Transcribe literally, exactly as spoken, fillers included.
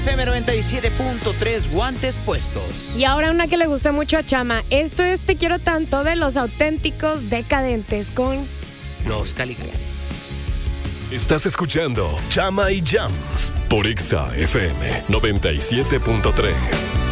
F M noventa y siete punto tres, guantes puestos. Y ahora una que le gusta mucho a Chama. Esto es Te Quiero Tanto de Los Auténticos Decadentes con Los Caligaris. Estás escuchando Chama y Jams por Exa F M noventa y siete punto tres.